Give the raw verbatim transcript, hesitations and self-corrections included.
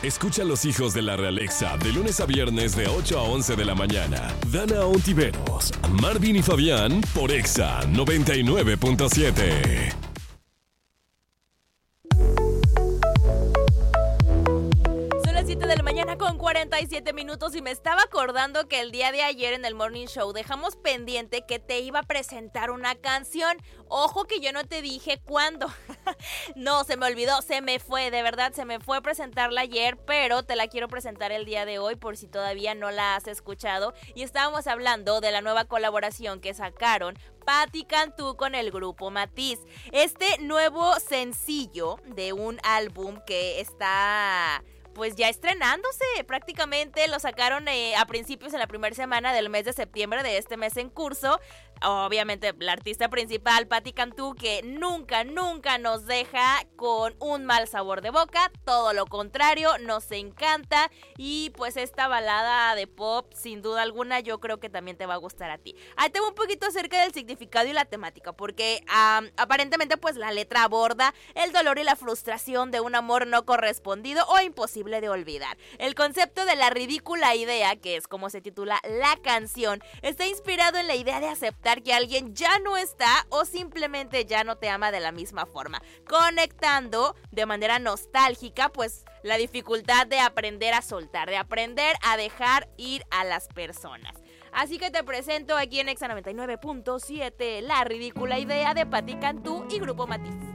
Escucha a los hijos de la Realexa de lunes a viernes de ocho a once de la mañana. Dana Ontiveros, Marvin y Fabián por Exa noventa y nueve punto siete. siete de la mañana con cuarenta y siete minutos y me estaba acordando que el día de ayer en el Morning Show dejamos pendiente que te iba a presentar una canción. Ojo que yo no te dije cuándo. No, se me olvidó, se me fue, de verdad se me fue presentarla ayer, pero te la quiero presentar el día de hoy por si todavía no la has escuchado. Y estábamos hablando de la nueva colaboración que sacaron Patti Cantú con el grupo Matiz. Este nuevo sencillo de un álbum que está pues ya estrenándose, prácticamente lo sacaron eh, a principios en la primera semana del mes de septiembre de este mes en curso. Obviamente la artista principal, Patti Cantú, que nunca, nunca nos deja con un mal sabor de boca, todo lo contrario, nos encanta y pues esta balada de pop, sin duda alguna, yo creo que también te va a gustar a ti. Ahí te voy un poquito acerca del significado y la temática, porque um, aparentemente pues la letra aborda el dolor y la frustración de un amor no correspondido o imposible de olvidar. El concepto de la ridícula idea, que es como se titula la canción, está inspirado en la idea de aceptar que alguien ya no está o simplemente ya no te ama de la misma forma, conectando de manera nostálgica pues la dificultad de aprender a soltar, de aprender a dejar ir a las personas. Así que te presento aquí en Exa noventa y nueve punto siete la ridícula idea de Patti Cantú y Grupo Matiz.